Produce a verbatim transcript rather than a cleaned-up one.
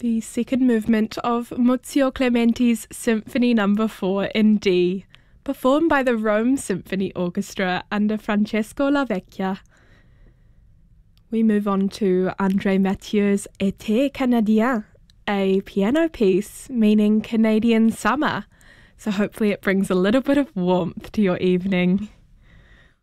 the second movement of Muzio Clementi's Symphony Number four in D, performed by the Rome Symphony Orchestra under Francesco Lavecchia. We move on to André Mathieu's Été Canadien, a piano piece meaning Canadian summer, so hopefully it brings a little bit of warmth to your evening.